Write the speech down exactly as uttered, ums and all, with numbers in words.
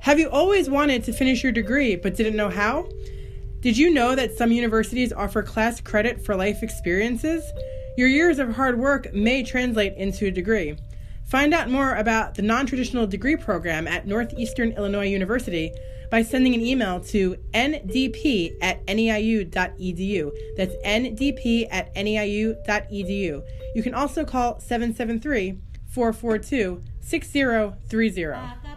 Have you always wanted to finish your degree but didn't know how? Did you know that some universities offer class credit for life experiences? Your years of hard work may translate into a degree. Find out more about the non-traditional degree program at Northeastern Illinois University by sending an email to n d p at n e i u dot e d u. That's n d p at n e i u dot e d u. You can also call seven seven three, four four two, six zero three zero.